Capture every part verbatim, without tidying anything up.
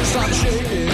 stop shaking.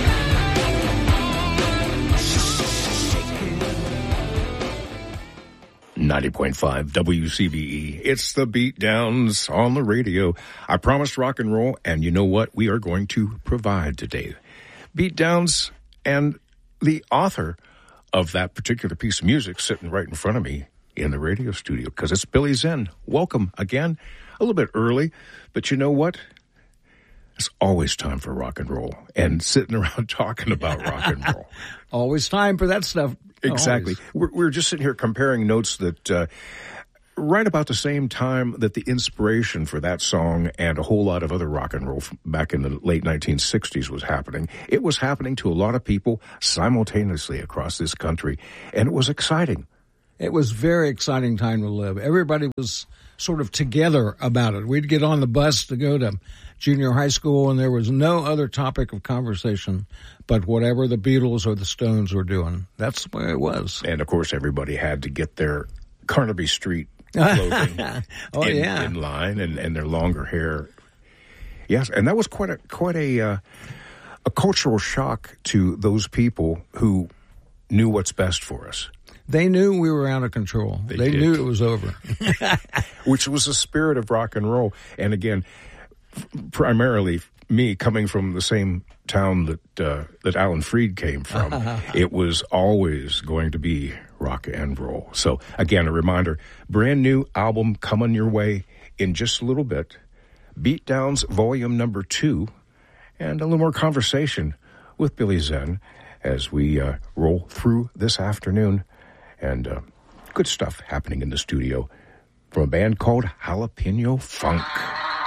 ninety point five W C B E. It's the Beatdowns on the radio. I promised rock and roll, and you know what? We are going to provide today. Beatdowns, and the author of that particular piece of music sitting right in front of me in the radio studio, because it's Billy Zen. Welcome again. A little bit early, but you know what? It's always time for rock and roll, and sitting around talking about rock and roll. Always time for that stuff. Exactly. We're, we're just sitting here comparing notes that uh, right about the same time that the inspiration for that song and a whole lot of other rock and roll back in the late nineteen sixties was happening. It was happening to a lot of people simultaneously across this country, and it was exciting. It was a very exciting time to live. Everybody was sort of together about it. We'd get on the bus to go to junior high school, and there was no other topic of conversation but whatever the Beatles or the Stones were doing. That's the way it was. And, of course, everybody had to get their Carnaby Street clothing oh, in, yeah. in line and, and their longer hair. Yes, and that was quite a quite a uh, a cultural shock to those people who knew what's best for us. They knew we were out of control. They, they did. knew it was over. Which was the spirit of rock and roll. And again, f- primarily me coming from the same town that uh, that Alan Freed came from, it was always going to be rock and roll. So again, a reminder, brand new album coming your way in just a little bit. Beatdowns Volume Number Two, and a little more conversation with Billy Zen as we uh, roll through this afternoon. And uh, good stuff happening in the studio from a band called Jalapeno Funk.